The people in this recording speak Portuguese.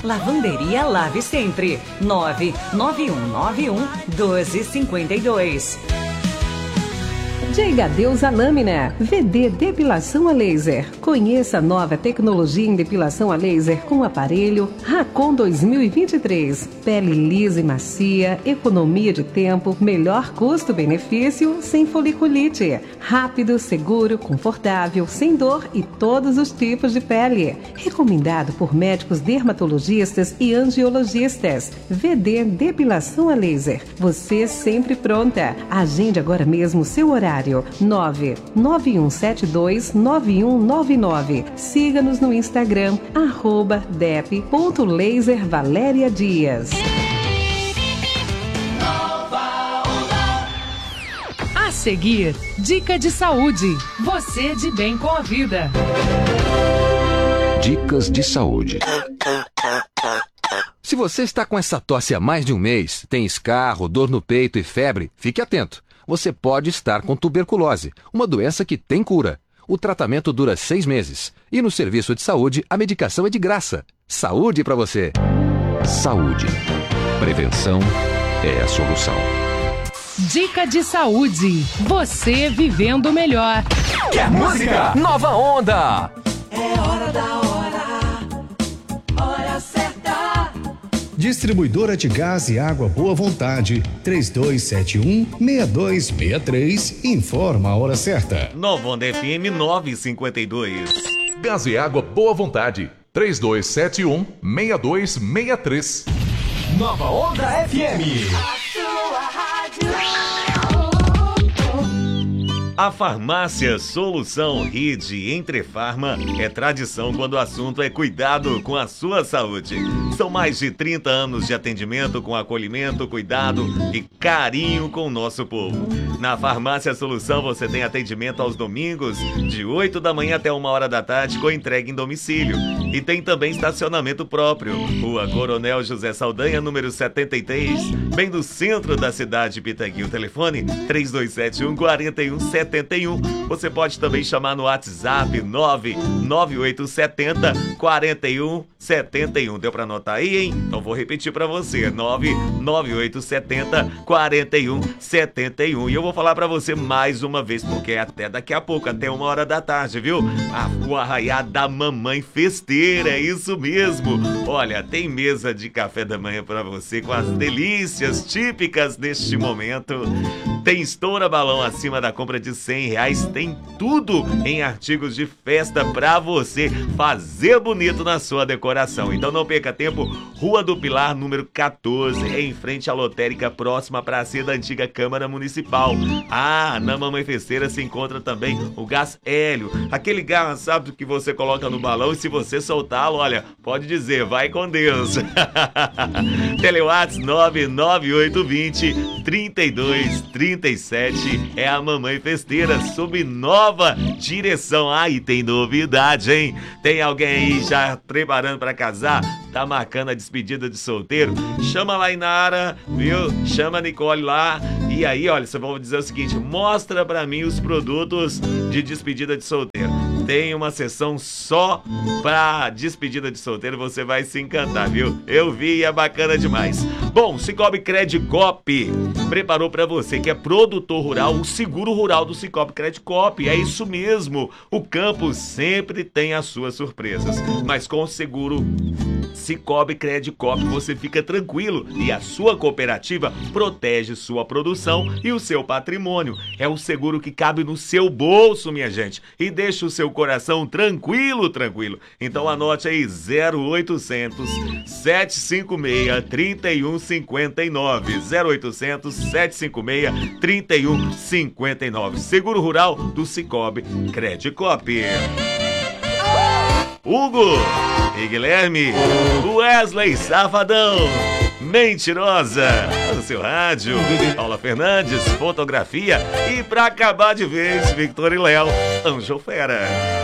Lavanderia Lave Sempre, 99191-1252. Diga adeus à lâmina. VD Depilação a Laser. Conheça a nova tecnologia em depilação a laser com o aparelho Racon 2023. Pele lisa e macia, economia de tempo, melhor custo-benefício, sem foliculite. Rápido, seguro, confortável, sem dor e todos os tipos de pele. Recomendado por médicos dermatologistas e angiologistas. VD Depilação a Laser. Você sempre pronta. Agende agora mesmo seu horário. 991729199. Siga-nos no Instagram, @dep.laservaleriadias. A seguir, dica de saúde. Você de bem com a vida. Dicas de saúde. Se você está com essa tosse há mais de um mês, tem escarro, dor no peito e febre, fique atento. Você pode estar com tuberculose, uma doença que tem cura. O tratamento dura 6 meses. E no serviço de saúde, a medicação é de graça. Saúde para você! Saúde. Prevenção é a solução. Dica de saúde. Você vivendo melhor. Quer música? Nova Onda! É hora da hora certa. Distribuidora de Gás e Água Boa Vontade, 3271-6263, informa a hora certa. Nova Onda FM 952. Gás e Água Boa Vontade, 3271-6263. Nova Onda FM. A sua rádio. A farmácia Solução Rede Entrefarma é tradição quando o assunto é cuidado com a sua saúde. São mais de 30 anos de atendimento com acolhimento, cuidado e carinho com o nosso povo. Na Farmácia Solução você tem atendimento aos domingos, de 8 da manhã até 1 hora da tarde, com entrega em domicílio. E tem também estacionamento próprio. Rua Coronel José Saldanha, número 73, bem no centro da cidade de Pitangui. O telefone 3271-4171. Você pode também chamar no WhatsApp 99870-4171. Deu pra anotar aí, hein? Então vou repetir pra você, 99870-4171. E eu vou falar pra você mais uma vez, porque é até daqui a pouco, até 1 hora da tarde, viu? O arraiá da Mamãe Festeira, é isso mesmo. Olha, tem mesa de café da manhã pra você, com as delícias típicas deste momento. Tem estoura balão acima da compra de R$100, tem tudo em artigos de festa pra você fazer bonito na sua decoração. Então não perca tempo, Rua do Pilar, número 14, em frente à lotérica, próxima à praça da antiga Câmara Municipal. Na Mamãe Festeira se encontra também o gás hélio, aquele gás, sabe, que você coloca no balão e se você soltá-lo, olha, pode dizer, vai com Deus. Telewhats 99820-3237 é a Mamãe Festeira, sob nova direção. E tem novidade, hein? Tem alguém aí já preparando pra casar? Tá marcando a despedida de solteiro? Chama lá Inara, viu? Chama a Nicole lá. E aí, olha, só vou dizer o seguinte, mostra pra mim os produtos de despedida de solteiro. Tem uma sessão só pra despedida de solteiro, você vai se encantar, viu? Eu vi e é bacana demais. Bom, Cicobi Credicop preparou pra você que é produtor rural o seguro rural do Cicobi Credicop. É isso mesmo, o campo sempre tem as suas surpresas, mas com o seguro Cicobi Credicop você fica tranquilo e a sua cooperativa protege sua produção e o seu patrimônio. É o seguro que cabe no seu bolso, minha gente, e deixa o seu coração tranquilo. Então anote aí, 0800 756 3159, 0800 756 3159. Seguro rural do Cicobi Credicop. Hugo e Guilherme, Wesley Safadão, Mentirosa, no seu rádio, Paula Fernandes, Fotografia e pra acabar de vez, Victor e Léo, Anjo Fera.